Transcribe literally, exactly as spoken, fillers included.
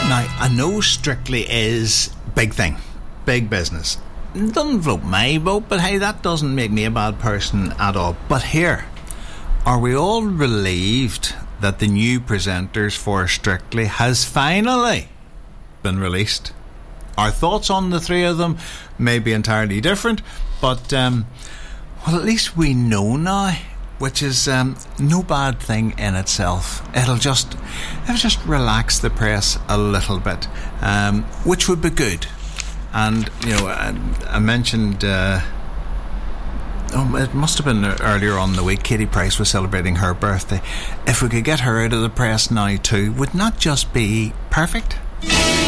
Now, I know Strictly is big thing, big business. It doesn't float my boat, but hey, that doesn't make me a bad person at all. But here, are we all relieved that the new presenters for Strictly has finally been released? Our thoughts on the three of them may be entirely different, but um, well, at least we know now, which is um, no bad thing in itself. It'll just it'll just relax the press a little bit, um, which would be good. And you know, I, I mentioned uh, oh, it must have been earlier on in the week, Katie Price was celebrating her birthday. If we could get her out of the press now too, would not just be perfect?